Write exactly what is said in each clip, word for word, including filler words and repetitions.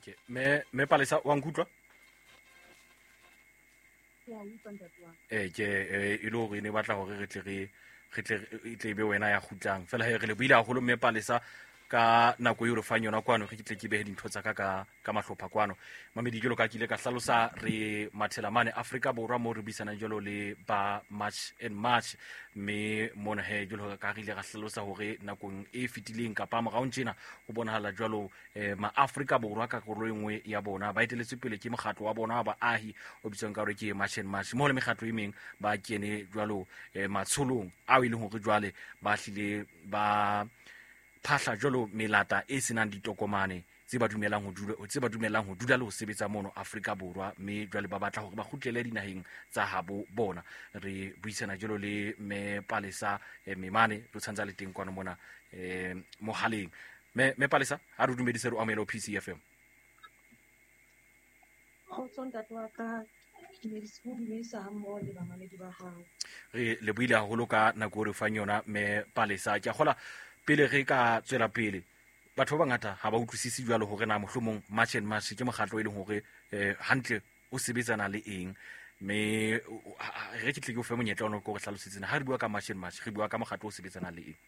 okay me me Palesa wa nkutlwa ya utlwa ntate wa eh ke e le hore ne batla hore re tle re re tle e tle be wena ya khutlang fela he re le buile haholo me Palesa ka nako e re fang yona kwano re tle ke behe dintho tsa ka ka ka mahlopha kwano mamedi jolo ka kile ka hlalosa re mathela mane Africa borwa mo re bisana jolo le ba March and March me mona he jolo ka rile ga hlalosa hore nakong e fitileng ka pa morao tjena ho bonahala jolo eh, ma Africa borwa ka go lengwe ya bona ba iteletse pele ke mokgatlo wa bona ba ahi o bitsang ka re ke March and March mo le mekgatlo e meng ba kene jolo eh, matsholong a ile hore jwale ba hlile ba phahla jolo melata e senang ditokomane tse ba dumelang ho dula tse ba dumelang ho dula le ho sebetsa mono Afrika borwa me jwale ba batla hore ba kgutlele dinaheng tsa habo bona re buisana jolo le me Palesa eh, memane re tshantsa le teng kwana mona eh mohaleng me me Palesa ha re dumedise re amelo P C F M go tsonta twa ka ke di sebudisa mo le ba mane di ba ha re le buile haholo ka nako re fang yona me Palesa ke gola pele re ka tswela pele batho ba bangata ha ba utlwisisi jwalo hore na mohlomong March and March ke mokgatlo e leng hore eh, hantle o sebetsana le eng me re ke tle ke o fe monyetla ona go re hlalosetsena ha re bua ka March and March re bua ka mokgatlo o sebetsana le eng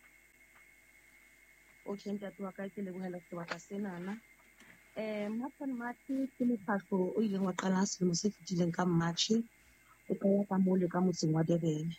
okay ntate wa ka ke le bohela ke batla senana eh March and March ke mokgatlo o ileng wa qala selemo se fetileng ka March o ka ya ka mo le ka motseng wa Durban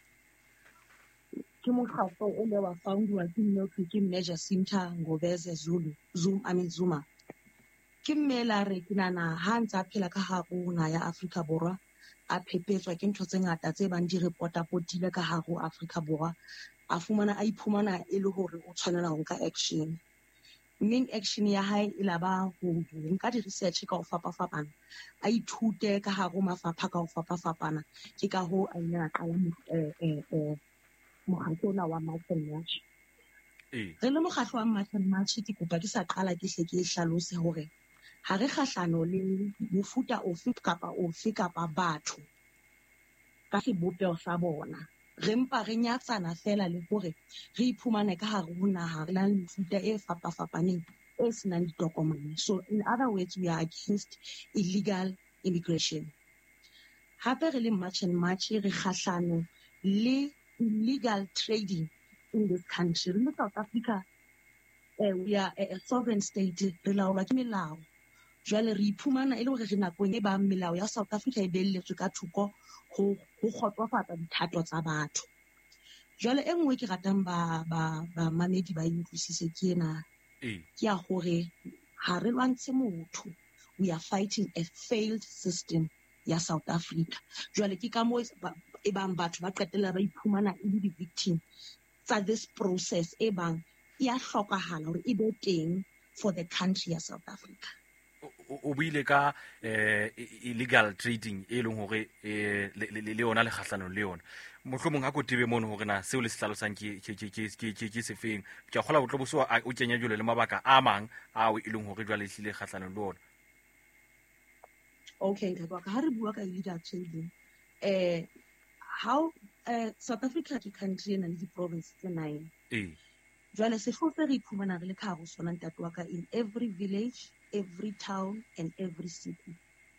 ke mokgatlo o le wa foundwa ke Nnotsi ke Manager Sinta Ngobeze Zulu Zoom I mean Zuma ke mmela re ke nana ha ntsa phela ka ha rona ya Afrika Borwa a phepetswa ke ntho tse ngata tse bang di reporta potile ka ha ho Afrika Borwa a fumana a iphumana e le hore o tshwanela ho nka action main action ya hae e laba ho nka di research ka ho fapa fapana a ithute ka ha go mafapha ka ho fapa fapana ke ka ho a ina qala eh eh mokgatlo ona wa March and March eh re le mokgatlo wa March and March ke kopa ke sa qala ke hle ke hlalose hore ha re kgahlano le mofuta ofe kapa ofe kapa batho ka sebopeho sa bona re mpa re nyatsana fela le hore re iphumane ka hare ho naha re la mefuta e fapa fapaneng e senang ditokomane so in other words we are against illegal immigration hape re le March and March re kgahlano le illegal trading in this country. In South Africa, uh, we are a, a sovereign state. Re laolwa ke melao. Jwale re iphumana e le hore re nakong e ba melao ya South Africa e beelletswe ka thoko ho ho kgotsofatsa dithato tsa batho. Jwale e nngwe ke ratang ba ba ba mamedi ba utlwisise ke ena. eh Ke a hore ha re lwantshe motho. We are fighting a failed system ya South Africa. Jwale ke ka mo e bang batho ba qetella ba iphumana e le di-victim tsa this process e bang e a hlokahala hore e be teng for the country ya South Africa. o buile ka eh illegal trading e leng hore eh le yona le kgahlano le yona mohlomong ha go tebe mono hore na seo le se hlalosang ke ke ke ke ke se feng ke gola o tlo boso o kenya jole le mabaka a mang a o e leng hore jwale hlile kgahlano le yona Okay nka ka ha re bua ka illegal trading eh how uh, South Africa ke country ena le di-province tse nine eh jwale sehlopha re iphumana re le ka hare ho sona ntate wa ka in every village every town and every city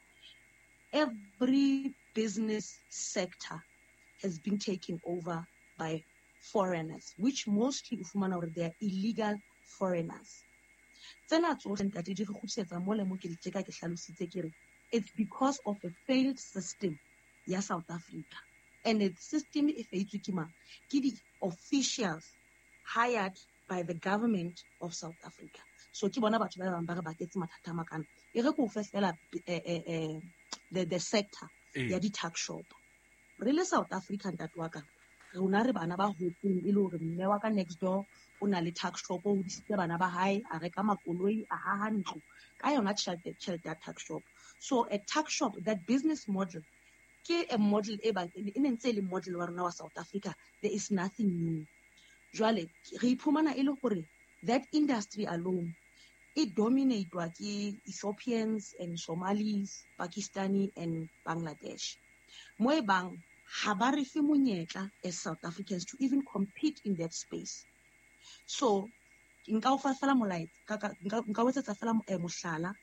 every business sector has been taken over by foreigners which mostly ufumana hore they are illegal foreigners tsena tsohle ntate di re kgutsetsa mo le mo ke le ka ke hlalositse ke re it's because of a failed system ya South Africa and the system e faitswe ke mang ke di officials hired by the government of South Africa so ke bona batho ba bang ba re baketse mathata makana e re go fela eh eh the the sector ya di tuck shop re le South Africa ntate wa ka rona re bana ba hotseng e le hore mme wa ka next door o na le tuck shop o disitse bana ba hae a reka makoloi a ha ha ntlo ka yona tšhelete tšhelete ya tuck shop so a tuck shop that business model ke a model e ba e nentse le model wa rona wa South Africa there is nothing new jwale re iphumana e le gore that industry alone it dominated ke Ethiopians and Somalis Pakistani and Bangladesh mo e bang ha ba re fe monyetla as South Africans to even compete in that space so nka o fa fela molait ka nka nka wetsetsa fela mohlala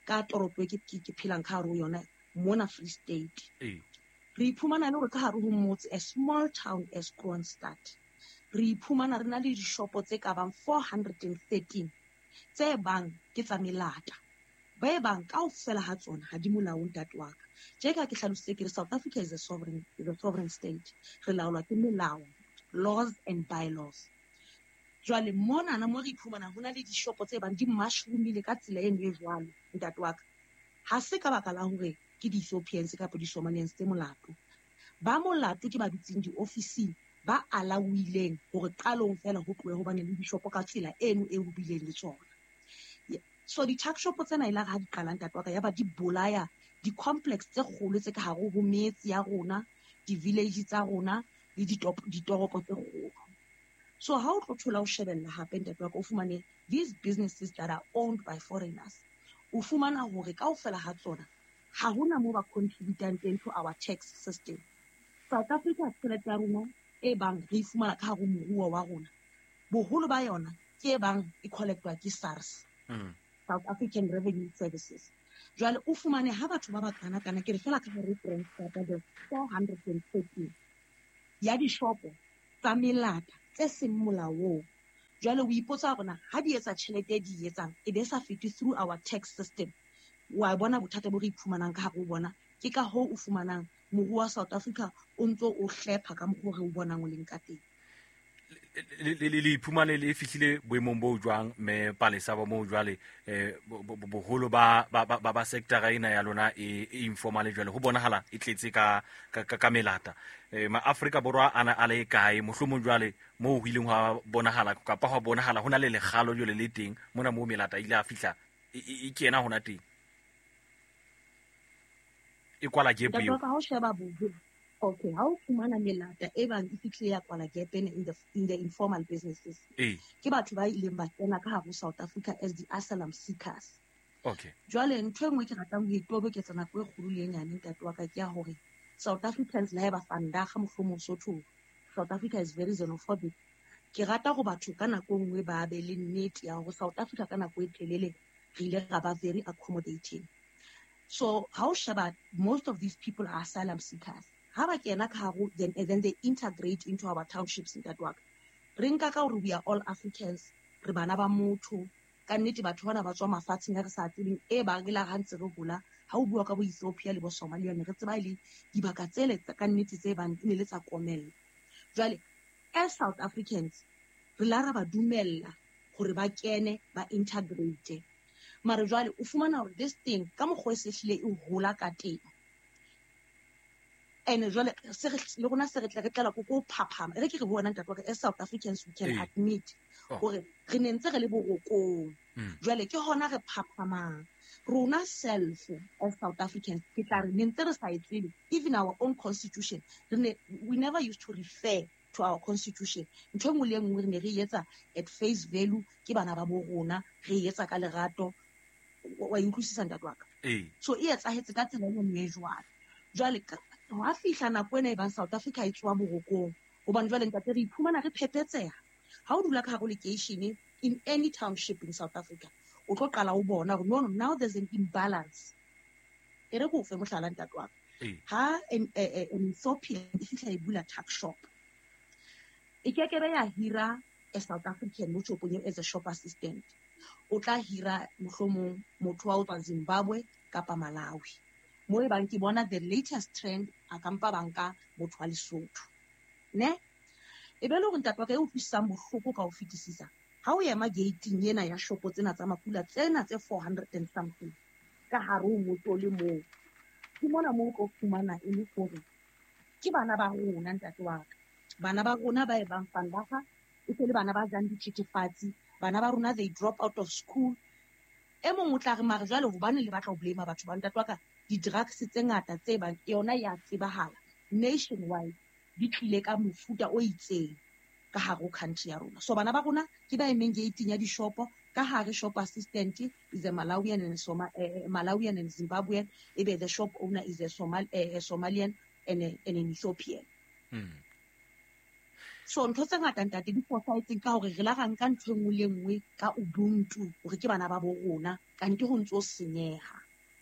ka toropo e ke ke phelang ka hare ho yona mona Free State. ee Re iphumana le hore ka hare ho motse a small town as Kroonstad. Re iphumana re na le dishopo tse ka bang four hundred thirteen tse bang ke tsa melata. Ba e bang kaofela ha tsona ha di molaong ntate wa ka. Je ka ke hlalositse ke re South Africa is a sovereign is a sovereign state. Re laolwa ke melao, laws and bylaws. Jwale mona na mo re iphumana ho na le dishopo tse bang di mushroomile ka tsela eno e jwalo ntate wa ka. Ha se ka baka la hore ke di-Ethiopians kapa di-Somalians tse molato. Ba molato ke ba dutseng di-officing ba alawileng hore qalong fela ho tlohe ho bane le dishopo ka tsela eno e ho bileng le tsona. So di-tuck shop tsena ile ha di qala ntate wa ka yaba di bolaya di-complex tse kgolo tse ka hare ho metse ya rona, di-village tsa rona le ditoropo tse kgolo. So ha o tlo thola o shebella hape ntate wa ka o fumane these businesses that are owned by foreigners, o fumana hore kaofela ha tsona ha hona mo ba contributang teng to our tax system. South Africa tjhelete ya rona e bang re fumana ka hare ho moruo wa rona, boholo ba yona ke e bang e collectwa ke SARS, mm. South African Revenue Services. Jwale o fumane ha batho ba ba kana kana ke re fela ka hare Kroonstad the four hundred thirteen ya dishopo tsa melata tse seng molaong. Jwale o ipotsa rona ha di etsa tjhelete di etsang e be sa fete through our tax system. Wa bona bothata bo re iphumanang ka hare ho bona ke ka ho o fumanang moruo wa South Africa o ntso o hlepha ka mokgwa re o bonang o leng ka teng. le le iphumane le fihlile boemong bo jwang me Palesa ba mo jwale eh boholo ba ba ba sector ena ya lona e informal jwale ho bonahala e tletse ka ka melata eh ma Africa borwa ana a le kae mohlomong jwale mo ho ileng ha bonahala ka pa ho bonahala hona le legalo jwale le teng mona mo melata ile a fihla e kena hona teng e kwala gap yo ka ho sheba boholo. Okay, how fumana melata e bang e fihle ya kwala gap in the in the informal businesses. Eh. Ke batho ba ileng ba tsena ka hare South Africa as the asylum seekers. Okay. Jwale ntwe ngwe ke ratang ho itobeketsa nako e kgolo le nyane ntate wa ka ke ya hore South Africans la ba fanda ga mohlomong Sotho. South Africa is very xenophobic. Ke rata go batho ka nako ngwe ba be le nnete ya hore South Africa ka nako e thelele re ile ra ba very accommodating. So how shaba most of these people are asylum seekers. Ha ba kena ka hare then and then they integrate into our townships in that work. Re nka ka hore we are all Africans, re bana ba motho ka nnete batho bana ba tswa mafatsheng a re sa tsebeng e ba re la ha ntse re gola ha o bua ka bo Ethiopia le bo Somalia ne re tseba ile dibaka tsele tsa ka nnete tse bang ne le tsa komela. Jwale as South Africans re la ra ba dumella hore ba kene ba integrate. Mara jwale o fumana hore this thing ka mokgwa se hlile e hola ka teng. And jwale se le rona se re tla re tla go go phaphama re ke re bona ntate wa as South Africans we can Ee. admit hore re ne ntse re le borokong. Jwale ke hona re phaphamang rona self as South Africans ke tla re ne ntse re sa etsele even our own constitution re ne we never used to refer to our constitution. Ntho engwe le engwe re ne re etsa at face value ke bana ba bo rona re etsa ka lerato wa utlwisisa ntate wa ka. Eh. So e etsa hetse ka tsela e nngwe jwale. Jwale ka wa fihla nako ena e bang South Africa e tswa borokong hobane jwale ntate re iphumana re phephetseha ha o dula ka hare location in any township in South Africa o tlo qala o bona hore no no now there's an imbalance e re go fe mohlala ntate wa Eh. ha en en Ethiopia e fihla e bula tuck shop e ke ke be ya hira a South African mo shopong as a shop assistant o tla hira mohlomong motho wa tswa Zimbabwe kapa Malawi mo e bang ke bona the latest trend a kampa banka motho wa Lesotho ne e be le go ntatwa ka e utlwisang bohloko ka o fetisisa ha o ema gating ena ya shopo tsena tsa makula tsena tse four hundred and something ka hare o motho le mo ke mona mo go fumana e le gore ke bana ba rona ntate wa ka bana ba rona ba e bang fandaga e se le bana ba jang dithithefatsi bana ba rona they drop out of school e mong o tla re mare jwale hobane le batla ho blame batho ba ntate wa ka di drugs tse ngata tse bang yona ya tsebahala nationwide di tlile ka mofuta o itseng ka hare ho country ya rona. So bana ba rona ke ba emeng gating ya dishopo ka hare shop assistant is a Malawian and Soma, uh, Malawian and Zimbabwean, ebe the shop owner is a Somal uh, Somalian and, a, and an Ethiopian. Hmm. so ntho tse ngata ntate di fosahetseng ka hore re la ra nka ntho engwe le nngwe ka ubuntu hore ke bana ba bo rona kante ho ntso senyeha.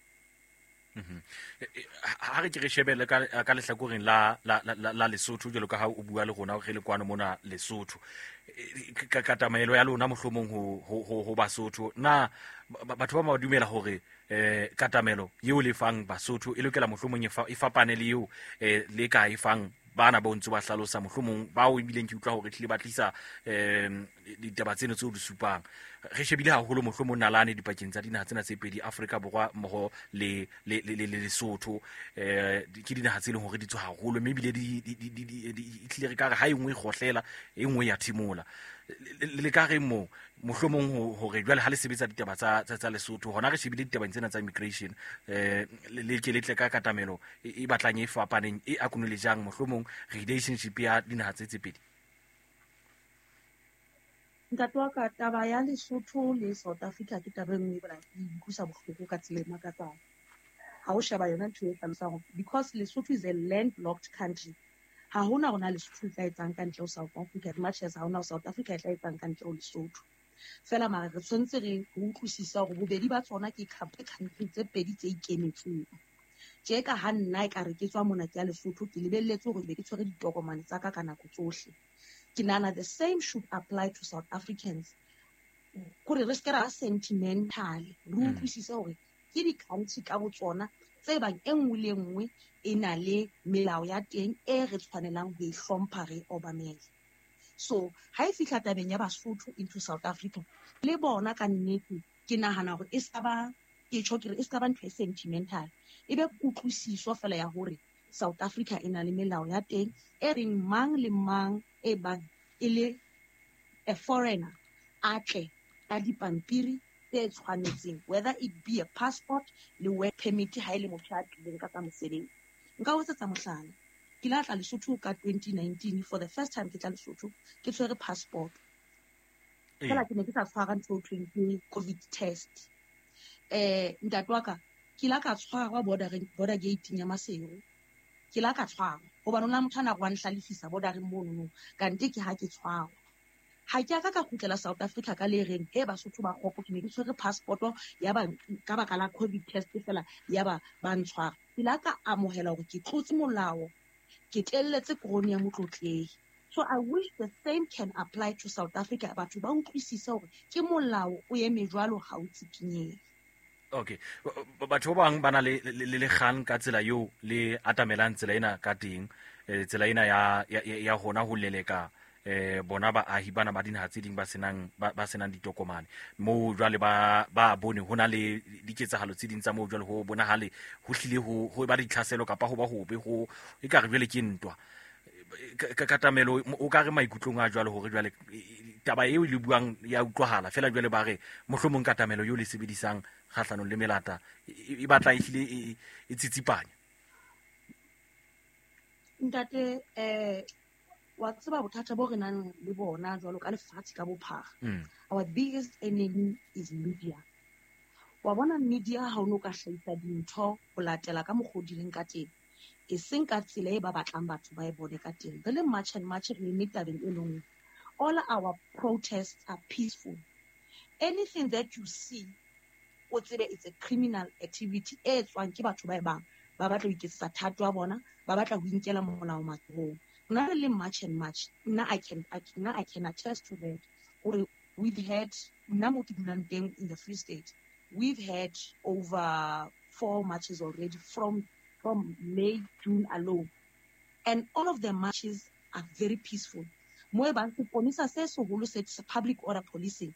Ha re ke re shebele ka ka lehlakoreng la la la Lesotho jalo ka ha o bua le rona re le kwana mona Lesotho ka katamelo ya lona mohlomong ho ho ho Basotho na batho ba ma dumela hore eh katamelo yeo le fang Basotho e lokela mohlomong e fapane le yeo eh le ka e fang bana ba ntse ba hlalosa mohlomong ba o ibileng ke utlwa hore tlile ba tlisa em ditaba tseno tse o di supang re shebile haholo mohlomong nalane dipakeng tsa dinaha tsena tse pedi Afrika Borwa mmoho le le le Lesotho eh ke dinaha tse leng hore di tswa haholo mme bile di di tlile re ka re ha e nngwe khotlela e nngwe ya thimola le ka re mo mohlomong hore jwale ha le sebetsa ditaba tsa tsa Lesotho hona re shebile ditaba tsena tsa immigration eh le ke letle ka katamelo e batlang e fapaneng e akunelejang mohlomong relationship ya dinaha tse tse pedi. Ntate wa ka taba ya Lesotho le South Africa ke taba engwe bana e ikusa bohloko ka tsela e makatsang. Ha o sheba yona ntho e hlalosang because Lesotho is a landlocked country. Ha hona rona Lesotho tla etsang ka ntle ho South Africa as much as ha hona South Africa tla etsang ka ntle ho Lesotho. Fela mara re tshwantse re utlwisisa hore bobedi ba tsona ke country tse pedi tse ikemetseng. Je ka ha nna e ka re ke tswa mona ke ya Lesotho ke lebelletse hore be ke tshwere ditokomane tsa ka ka nako tsohle. Ke nana the same should apply to South Africans. Kore re skera sentimental re utlwisisa hore ke di country ka botsona tse bang engwe le engwe e na le melao ya teng e re tshwanelang ho e hlompha re obamela. So ha e fihla tabeng ya Basotho into South Africa le bona ka nnete ke nahana hore e ska ba ke tjho ke re e ska ba ntho e sentimental e be kutlwisiso fela ya hore South Africa e na le melao ya teng e reng mang le mang e bang e le a foreigner atle ka dipampiri tse tshwanetseng whether it be a passport le work permit ha ile motho a tlileng ka tsa mosebetsi. Nka o tsetsa mohlala ke la tla Lesotho ka twenty nineteen for the first time ke tla Lesotho ke tshwere passport fela ke ne ke sa tshwara ntho twenty covid test eh ntate wa ka ke la ka tshwara border border gate ya Masero ke la ka tshwara hoba nona motho ana go nhlalisisa border mono kante ke ha ke tshwara ha ke aka ka khutlela South Africa ka le reng he Basotho ba gopo ke ne ke tshwere passport ya ba ka baka la covid test fela ya ba ba ntshwara ke la ka amohela hore ke tlotse molao ke telletse krone ya motlotlehi. So I wish the same can apply to South Africa batho ba utlwisisa hore ke molao o eme jwalo ha o tsikinyeng. Okay batho ba bang bana le le kgang ka tsela yo le atamelang tsela ena ka teng tsela ena ya ya hona ho leleka eh bona ba ahi bana ba dinaha tse ding ba senang ba senang ditokomane mo jwale ba ba bone hona le diketsahalo tse ding tsa mo jwale ho bona hale ho hlile ho ho ba ditlhaselo kapa ho ba hobe ho e ka re jwale ke ntwa ka katamelo o ka re maikutlong a jwale hore jwale taba eo le buang ya utlwahala fela jwale ba re mohlomong katamelo yo le sebedisang kgahlanong le melata e batla e hlile e tsitsipanya. Ntate eh wa tseba bothata bo re nang le bona jwalo ka lefatshe ka bophara. Our biggest enemy is media. Wa bona media ha o no ka hlahisa dintho ho latela ka mogodileng ka teng e seng ka tsela e ba batlang batho ba e bone ka teng re le much and much re metabeng e lengwe. All our protests are peaceful. Anything that you see o tsebe it's a criminal activity e tswang ke batho ba e bang ba batla ho iketsa thato a bona ba batla ho inkela molao matsohong. Not really much and much. Now I can, I can, now I can attest to that. Or we've had, in the Free State, we've had over four matches already from from May, June alone, and all of the matches are very peaceful. This public order policing.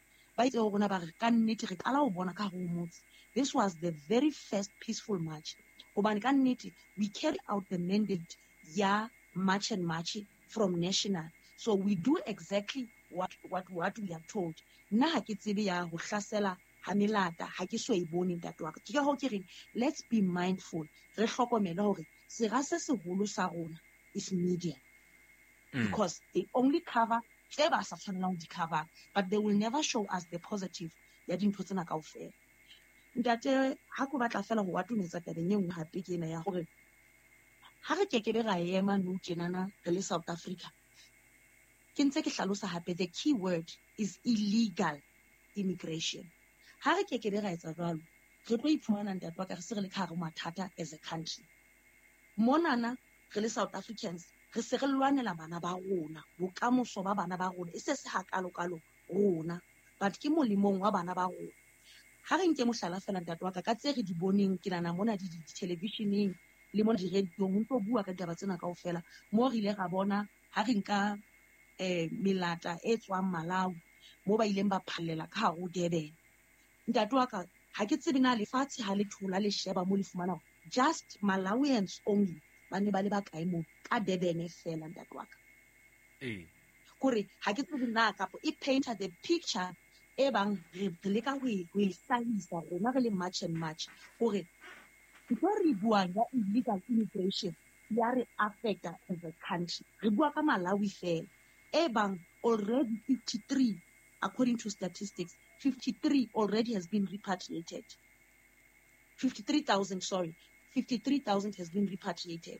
This was the very first peaceful match. We carried out the mandate. Yeah. March and march from national. So we do exactly what what what we are told. Na ha ke tsebe ya ho hlasela ha melata ha ke so e bone ntate wa ka. Ke ho ke re let's be mindful. Re hlokomele hore sera se seholo sa rona is media. Mm. Because they only cover tse ba sa tshwanelang di cover, but they will never show us the positive ya dintho tsena kaofela. Ntate ha ko batla fela ho watunetsa tabeng e nngwe hape ke ena ya hore ha re ke ke be ra ema nou tjenana re le South Africa ke ntse ke hlalosa hape the key word is illegal immigration. Ha re ke ke be ra etsa jwalo, re tlo iphumana ntate wa ka re se re le ka hare mathata as a country. Monana re le South Africans re se re lwanela bana ba rona, bokamoso ba bana ba rona e se se hakalo-kalo rona, but ke molemong wa bana ba rona. Ha re nke mohlala fela ntate wa ka ka tse re di boneng ke nana mona di televisioneng le mona di radio ho ntso bua ka ditaba tsena kaofela, mo re ile ra bona ha re nka eh melata e tswang Malawi mo ba ileng ba phallela ka hare ho Durban. Ntate wa ka ha ke tsebe na lefatshe ha le thola le sheba mo le fumana just Malawians only ba ne ba le ba kae mo ka Durban fela ntate wa ka. Eh Kore ha ke tsebe na kapo e painter the picture e bang re leka ho ho hlahisa rona re le much and much hore ntho re buang ya illegal immigration ya re affecta as a country. Re bua ka Malawi fela e bang already fifty-three according to statistics, fifty-three already has been repatriated. fifty-three thousand, sorry, fifty-three thousand has been repatriated.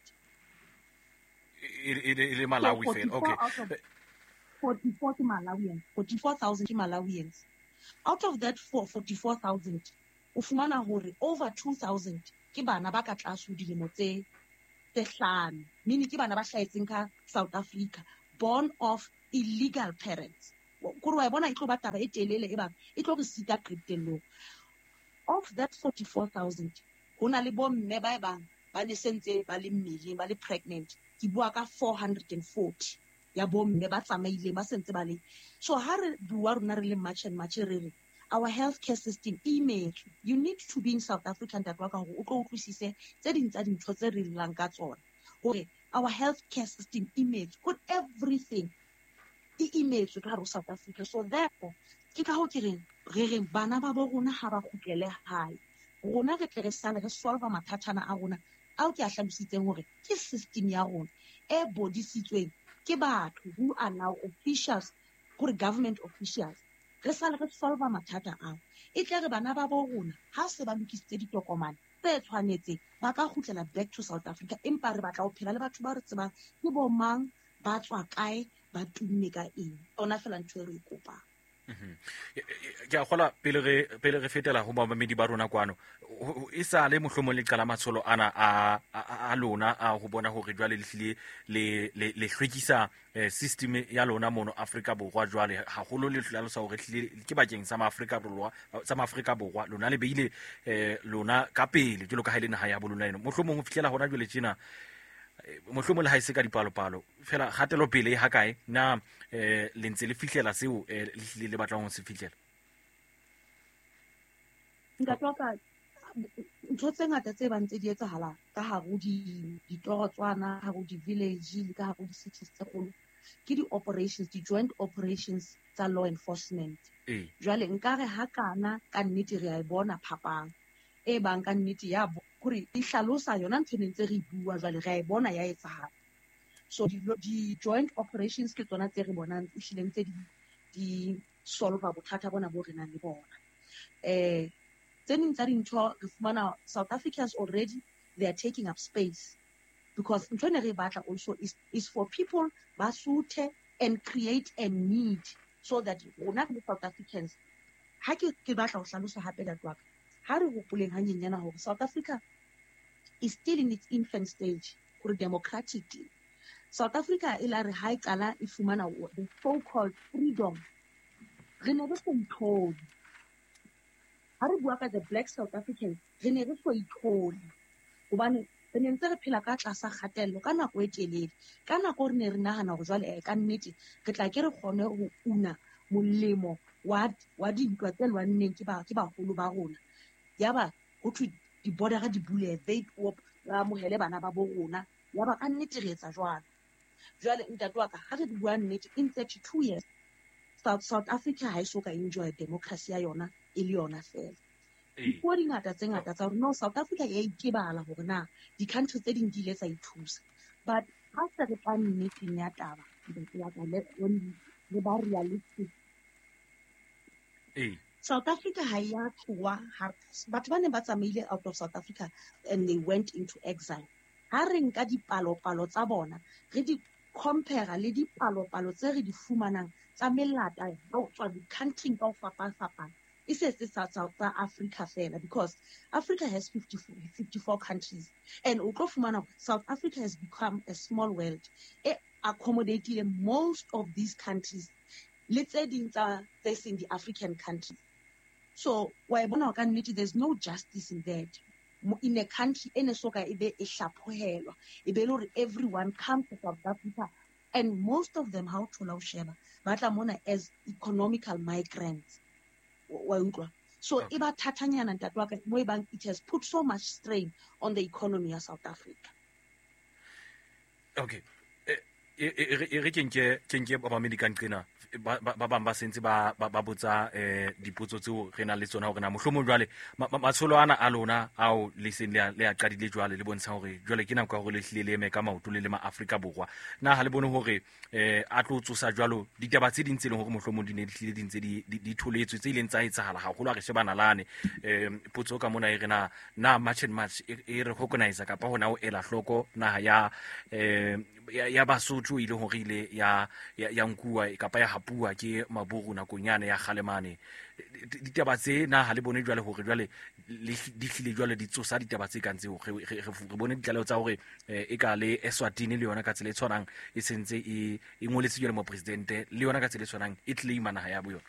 It is Malawi So fail. forty-four Okay. out of forty-four Malawians, forty-four thousand Malawians. Out of that for forty-four thousand, ufumana hore over two thousand ke bana ba ka tlase ho dilemo tse tse hlano, meaning ke bana ba hlahetseng ka South Africa, born of illegal parents. Kore wa bona e tlo ba taba e telele e bang e tlo re sita qetellong. Of that forty-four thousand, ho na le bomme ba bang ba ne sentse ba le mmeleng ba le pregnant, ke bua ka four hundred forty ya bomme ba tsamaileng ba sentse ba le. So ha re bua rona re le much and much re re our healthcare system image, you need to be in South Africa ntate wa ka hore o tlo utlwisise tse ding tsa dintho tse re llang ka tsona, hore our healthcare system image put everything e image ka hare ho South Africa. So therefore ke ka ho ke reng re reng bana ba bo rona ha ba kgutlele hae, rona re tle re sale re solve mathatana a rona ao ke a hlalositseng hore ke system ya rona e bodisitsweng ke batho who are now officials, gore government officials. Re sale re solve mathata ao e tle re bana ba bo rona ha se ba lokisitse ditokomane tse tshwanetseng ba ka kgutlela back to South Africa, empa re batla ho phela le batho ba re tsebang ke bo mang ba tswa kae ba tumme ka eng. Ona fela ntho e re ikopang. ke a gola pele re pele re fetela go mamedi ba rona kwano e sa le mohlomong le qala matsholo ana a a lona a go bona hore jwale le le le hlwekisa system ya lona mono Afrika Borwa jwale ha golo le hlalosa hore ke bakeng sa maAfrika Borwa sa maAfrika Borwa lona le beile lona ka pele jalo ka ha ile naha ya bolona eno mohlomong go fitlela hona jwale tsena mohlomong le ha ise ka dipalo-palo fela hatelo pele ha kae na eh le ntse le fihlela seo le le batlang ho se fihlela. Nka toka ntho tse ngata tse bang tse di etsahala ka hare ho di ditorotswana, ka hare ho di village le ka hare ho di cities tse kgolo ke di operations, di joint operations tsa law enforcement. Eh Jwale nkare ha kana ka nnete re a e bona phapang e bang ka nnete ya gore e hlalosa yona ntho ne ntse re bua jwale re a e bona ya etsahala. So di, di joint operations ke tsona tse re bonang e hlileng tse di di solve bothata bona bo re nang le bona. Eh tse ding tsa dintho re fumana South Africans already they are taking up space because ntho ne re batla also is is for people ba suthe and create a need so that rona le South Africans ha ke ke batla ho hlalosa hape that wa ha re hopoleng hanyenyana hore South Africa is still in its infant stage for democratic. South Africa e la re ha e qala e fumana the so-called freedom. Re ne re so ithole. Ha re bua ka the black South Africans, re ne re so ithole. Hobane re ne ntse re phela ka tlasa kgatello ka nako e telele. Ka nako re ne re nahana hore jwale ka nnete re tla ke re kgone ho una molemo wa wa dintwa tse lwanneng ke ba ke baholo ba rona. Yaba ho thwe di border di bule they op la mohele bana ba bo rona yaba ka nnete re etsa jwalo. Jwale ntate wa ka ha re bua nnete in thirty-two years South, South Africa ha e soka enjoy democracy ya yona e le yona fela. Dipuo di ngata tse ngata tsa hore no South Africa ya ikebala hore na di-country tse ding di ile tsa ithusa, but ha se re tla nneteng ya taba ntate wa ka le ba realistic. eh South Africa ha ya tloha batho ba ne ba tsamaile out of South Africa and they went into exile. Ha re nka dipalo-palo tsa bona re di compare le dipalo-palo tse re di fumanang tsa melata ho tswa di-country ka ho fapafapana e setse sa South Africa fela, because Africa has fifty-four, fifty-four countries, and o tlo fumana South Africa has become a small world e accommodating most of these countries le tse ding tsa tse seng di-African countries. So wa e bona ka nnete, there's no justice in that. In a country ene soka ebe e hlaphohelwa ebe le hore everyone comes to South Africa, and most of them how thola o sheba ba tla mona as economical migrants wa utlwa. So Okay. e ba thatanyana ntate wa ka mo e bang it has put so much strain on the economy of South Africa. Okay, e re e re ke nke ke nke ba mamedi ka nqena ba ba ba bang ba sentse ba ba ba botsa eh dipotso tseo re na le tsona hore na mohlomo jwale ma- ma- matsholo ana a lona ao le seng le a- le a qadile jwale le bontsha hore jwale ke nako ya hore le hlile le eme ka maoto le le ma Afrika Borwa na ha le bone hore eh a tlo tsosa jwalo ditaba tse ding tse leng hore mohlomo di ne di hlile ding tse di di di tholetswe tse ileng tsa etsahala haholo a re shebana lane eh potso ka mona e re na na much and much e e re recognize kapa hona o ela hloko naha ya eh ya ya Basotho ile hore ile ya ya ya nkua kapa ya hapua ke maburu nakong yane ya kgalemane ditaba tse na ha le bone jwale hore jwale le di hlile jwale di tsosa ditaba tse kang tseo re re re bone ditlaleho tsa hore eh, e ka le Eswatini le yona ka tsela e tshwanang e sentse e e ngoletse jwale mo presidente le yona ka tsela e tshwanang e claima naha ya boyona.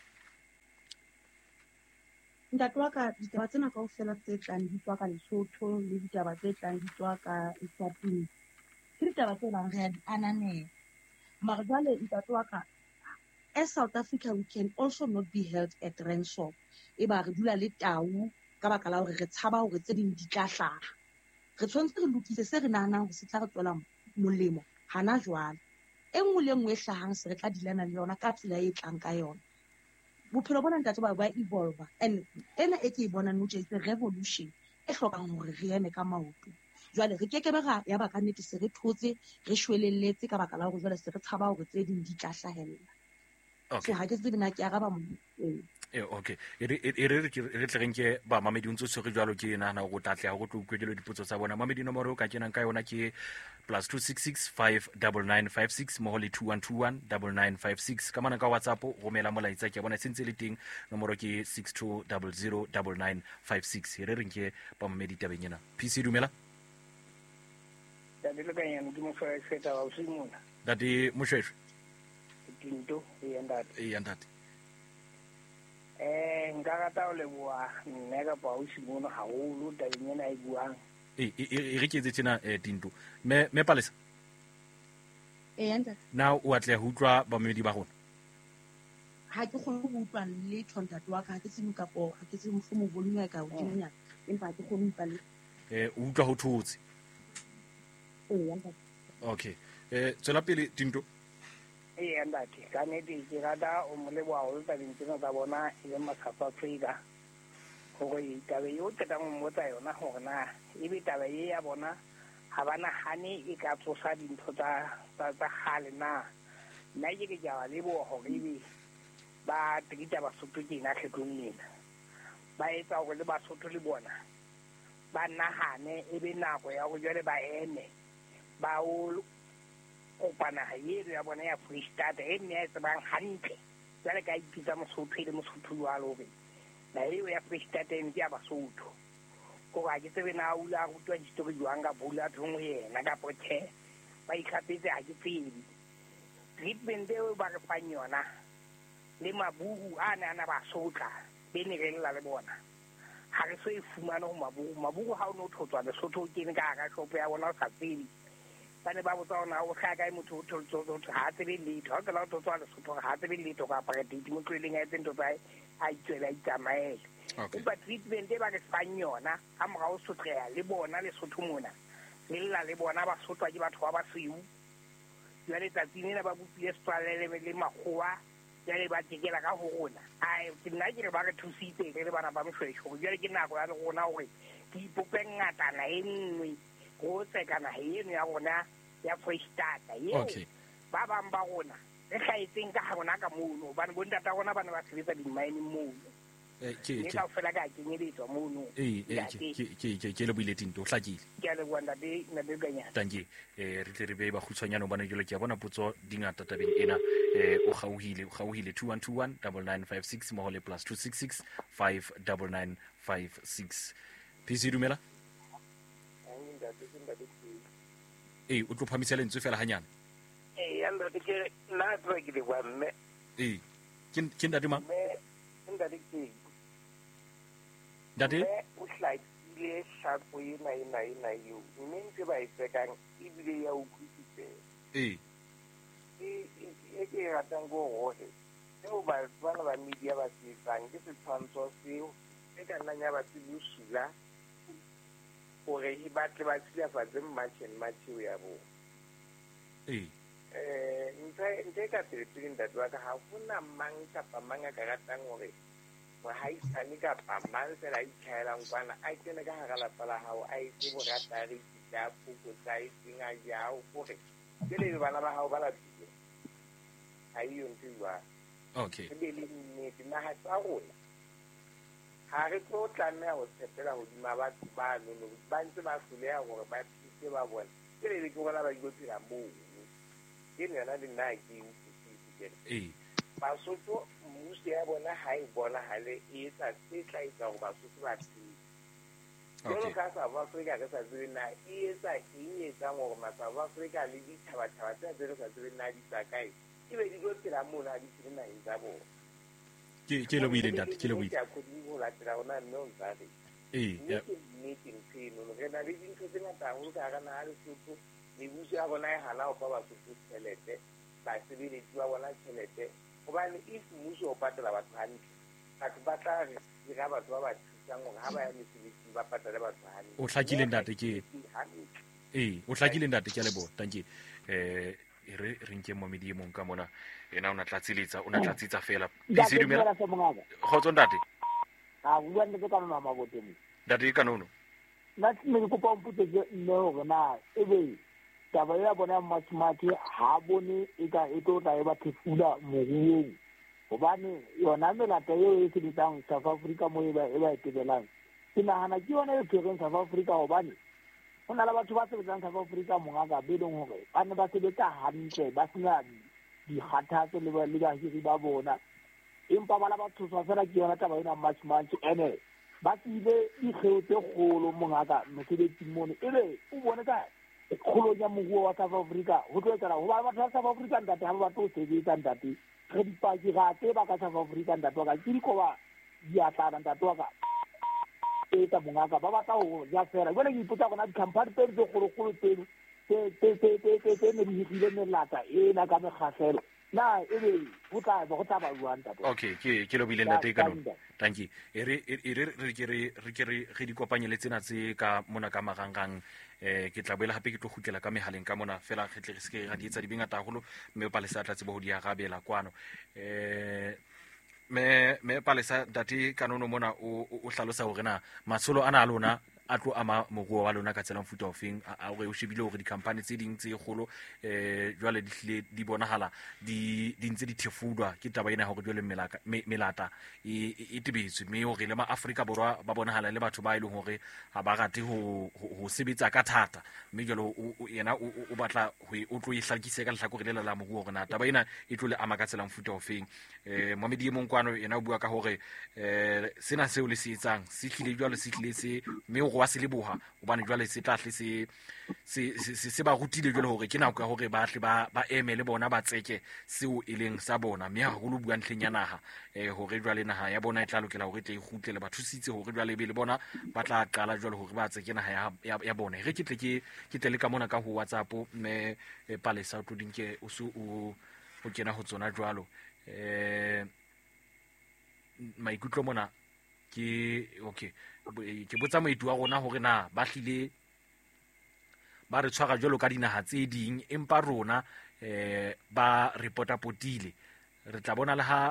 Ntate wa ka ditaba tsena kaofela tse tlang di tswa ka Lesotho le ditaba tse tlang di tswa ka Eswatini ke ditaba tse bang re a di ananela. Mara jwale ntate wa ka, as South Africa we can also not be held at ransom e ba re dula le tau ka baka la hore re tshaba hore tse ding di tla hlaha. Re tshwanetse re lokise se re nahanang hore se tla re tswela molemo hana jwale. E nngwe le nngwe e hlahang se re tla dilana le yona ka tsela e tlang ka yona. Bophelo bona ntate ba ba evolve, and ena e ke e bonang nou tje is a revolution e hlokang hore re eme ka maoto. Jwale re kekebe ra ya ba ka nnete se re thotse re shwelelletse ka baka la hore jwale se re tshaba hore tse ding di tla hlahella. Okay. So ha ke tsebe na ke araba mo ee. Eh okay e re e re re ke- re tle re nke ba mamedi ntse tshwere jwalo ke nahana go tatleha go tlo utlwedilo dipotso tsa bona mamedi nomoro o ka kenang ka yona ke plus two six six five nine nine five six mo le two one two one nine nine five six ka mana ka WhatsApp o romela molaetsa ke bona sentse le teng nomoro ke six two zero zero nine nine five six e re re nke ba mamedi tabeng ena P C dumela ya le ka yana ke mo fa feta wa simona dati moshweshwe tinto e ndata e ya ntate eh nka rata o leboa nne ka pa o simona haholo tabeng ena e buang e e e re ke etse tsena eh tinto me me palesa Ee ntate, na o atleha ho utlwa ba mamedi ba rona ha ke kgone ho utlwa letho ntate wa ka, ha ke tsebe kapo ha ke tsebe mohlomong volume ya ka hodimonyana, empa ha ke kgone ho utlwa letho. eh o utlwa ho thotse Ee ntate. okay eh tswela pele tinto e ndata ka ne di ke rata o mo leboa o tabeng tsena tsa bona e le South Africa hore tabe yo tla mo motsa yona hore na e be tabe e ya bona ha bana hane e ka tsosa dintho tsa tsa tsa hale na nna ke ke ja leboa hore e be ba trita Basotho ke na kgetlong lena ba etsa hore le Basotho le bona ba nahane e be nako ya go jwale ba eme ba o kopana ha yero ya bona ya Freestata e nne e tsebang hantle jwale ka ipitsa Mosotho le Mosotho wa lobe na eo ya Freestata e ntse ya Basotho go ga ke tsebe na o la go twa history jwang ka bula thong yena ka pothe ba ikgapetse ha ke tsebe treatment eo ba re fang yona le mabugu ana ana ba sotla be ne re lla le bona ha re so e fumana ho mabugu mabugu ha o no thotswa le sotho ke ne ka ga shop ya bona o sa tsebe bane ba botsa ona o ga ka motho o thotswa ha tsebe letho ha ka la thotswa le sotho ha tsebe letho ka pa dite mo tleleng a tsento tsa a itswela itsamaele okay ba treatment e ba re fang yona ha mora o sotleha le bona le sotho mona le lla le bona ba sotlwa ke batho ba ba siu jwale tsatsing ena ba bupile setswalele le makgowa jwale ba tekela ka ho rona ai ke nna ke re ba re thusitse le bana ba mshweshwe jwale ke nako ya le rona hore ke ipope ngatana e nngwe go tsekana eno ya rona ya Freestata yeo okay ba bang ba rona re khaetseng ka ha rona ka mono bana bo ntata rona bana ba sebetsa di mine mono mme ka fela ka kenyeditswa mono ee ke ke le buile tinto o hlakile ke a leboa ntate Nabekanyana tanke eh re tle re be ba khutshwanyana o bana jelo ke a bona potso dingata tabeng ena eh o gauhile o gauhile two one two one nine nine five six mo le plus two six six five nine nine five six pisi dumela eh o tlo phamisa lentswe fela hanyana eh ya ntate ke na twa ke le wa mme eh ke ke ndate ma ntate ke ndate o hlakile shapo ena ena ena yo mme ntse ba itsekang ibile ya utlwisitse eh e ke ratang go hore seo ba bana ba media ba se tsang ke setshwantsho seo e ka nna nya ba se busula gore e batle ba tsila fa tse mmatšhen matšheo ya bo eh eh ntse ntse ka pele ntate wa ka ha gona mang kapa mang a ka ratang gore mo haisane kapa mang se la itšhaelang kwana a tsene ka hara lapa la hao a itse boratari tsa puko tsa itsinga jao gore ke le bana ba hao ba la tsile ha iyo ntwa okay ke le nnete na ha tsa rona ha re tlo tlameha ho tshepela hodima batho ba nono ba ntse ba hloleha gore ba tsitse ba bona ke le ke bona ba go tsira moo ke nna le nna ke utlwisise eh Basotho mmuso ya bona ha e bona hale e etsa se tla etsa gore Basotho ba tsile jalo ka South Africa re sa tsebe na e etsa eng etsa gore ma South Africa le ditšhabatšhaba tse tse re sa tsebe na di tsa kae e be di go tsela mona di tsile na eng tsa bona ke ke lo buile ntate ke lo buile ya go di go la tsela ona no ntsare eh ya meeting tseno re na le dintho tse ngata go ka ga na le Lesotho le buso ya bona e hana o pa Basotho tšhelete ba sebeletsi ba bona tšhelete gobane if mmuso o patela batho hantle batho ba tla re dira batho ba ba thusang gore ha ba ya mesebetsing ba patale batho hantle o hlakile ntate ke eh o hlakile ntate ke a lebo tanke eh re re nke mo mediemong ka mona ena ona tlatseletsa ona tlatsitsa fela pisi dumela khotso ntate a bua nne ka nona mabote mo ntate ka nono na tsime go pa mputse nne gore na ebe taba ya bona matšhmatšhe ha bone e ka e tlo tla e ba thefula moruong gobane yona melata eo e sebetsang South Africa mo e ba e tebelang ke nagana ke yona e tshwereng South Africa gobane go na le batho ba sebetsang South Africa mongaka be leng gore ba ne ba sebetsa hantle ba sena dikgathatso le bahiri ba bona empa ba la ba thuswa fela ke yona taba ena matšhmatšhe ene ba tsile dikgeo tse kgolo mongaka mosebetsing mono ebe o bone ka kgolo ya moruo wa South Africa ho tlo etsa ho ba batho ba South Africa ntate ha ba tlo sebetsa ntate re dipaki ga te ba ka South Africa ntate wa ka ke di koba dia tla ntate wa ka e ta mongaka ba batla ho ja fela bona ke ipotsa gona di-company tse di kgolo kgolo tseno tse tse tse tse tse ne di hile melata e na ka megafelo na ebe go tla go tla ba buang ntate okay ke ke lo bile ntate ka no thank you e re e re re ke re re ke re re di kopanye le tsena tse ka mona ka marangang eh ke tla boela hape ke tlo gutlela ka mehaleng ka mona fela ge tle re se ke ga di etsa di bengata golo mme pa le sa tla tsebo go di agabela kwano eh me me pa le sa dati kanono mona o o hlalosa hore na matsholo ana a lona a tlo ama moruo wa lona ka tsela mfuta ofeng a o re o shebile hore di-company tse ding tse kgolo eh jwale di hlile di bonahala di di ntse di thefudwa ke taba ena hore jwale melaka melata e e tibetswe mme hore le ma Afrika borwa ba bonahala le batho ba ile hore ha ba rate ho ho sebetsa ka thata mme jwale yena o batla ho o tlo ihlakise ka lehlakore le la moruo hore na taba ena e tlo le ama ka tsela mfuta ofeng eh Mohamedi Monkwano yena o bua ka hore eh sena seo le se etsang se hlile jwale se hlile se mme wa se leboha hobane jwale se tlahle se se se ba rutile jwale hore ke nako ya hore ba hle ba ba eme le bona ba tseke seo e leng sa bona mme ha go lo bua ntleng ya naha eh hore jwale naha ya bona e tla lokela hore tle e khutlele ba thusitse hore jwale be le bona ba tla qala jwale hore ba tseke naha ya ya bona re ke tle ke ke tle le ka mona ka ho WhatsApp mme Palesa o tlodinke o su o o kena ho tsona jwalo eh maikutlo mona ke okay ke botsa moetu wa rona hore na ba hlile ba re tshwara jwalo ka dinaha tse ding empa rona eh ba reporta potile re tla bona le ha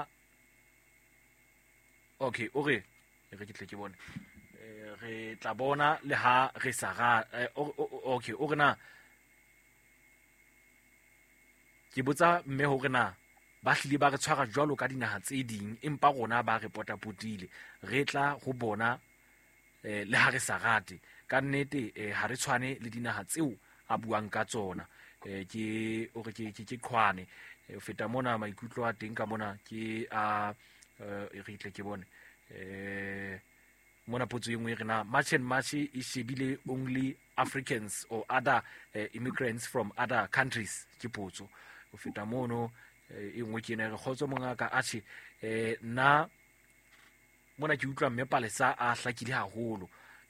okay o re re ke tle ke bone eh re tla bona le ha re sa ga okay o re na ke botsa mme hore na ba hlile ba re tshwara jwalo ka dinaha tse ding empa rona ba re potapotile re tla go bona eh, le ha re sa rate ka nnete eh, ha re tshwane le dinaha tseo a buang ka tsona eh, ke o re ke ke ke qhwane o feta mona maikutlo a teng ka mona ke a e re itle ke bone eh mona potso e nngwe re na much and much e shebile only Africans or other uh, immigrants from other countries ke potso o feta mono e nngwe ke ne re khotso mongaka a tshi eh na mona ke utlwa mme Palesa a hlakile haholo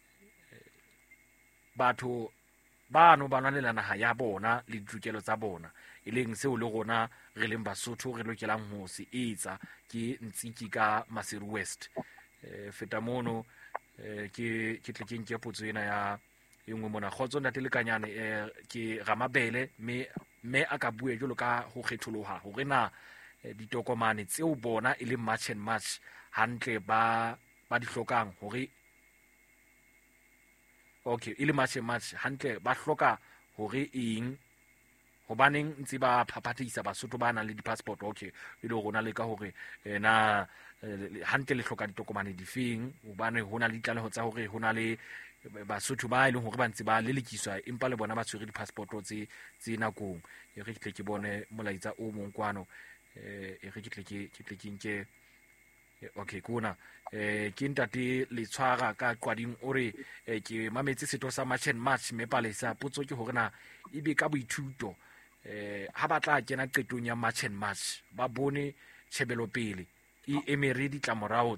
batho bano ba nwanela naha ya bona le ditokelo tsa bona e leng seo le gona re leng Basotho re lokelang ho se etsa ke Ntsiki ka Maseru West eh feta mono eh ke ke tle ke nke potso ena ya engwe mona khotso ntate lekanyane eh ke Ramabele me me aka bue jolo ka ho kgetholoha hore na ditokomane tseo bona e le match and match hantle ba ba di hlokang hore okay ile match and match hantle ba hloka hore eng hobaneng ntse ba phaphathisa Basotho ba nang le di-passport okay ile rona le ka hore na hantle le hloka ditokomane difeng hobane hona le ditlaleho tsa hore hona le Basotho ba ile hore ba ntse ba lelekiswa empa le bona ba tshwere di-passport tse tse nakong e re kitle ke bone molaitsa o mong kwano eh e re kitle ke kitle ke nke okay kuna eh ke ntate le tshwara ka qwading ore ke mametse setho sa match and match me Palesa potso ke hore na ibe ka boithuto eh ha batla kena qetong ya match and match ba bone tshebelo pele e emeredi tla morao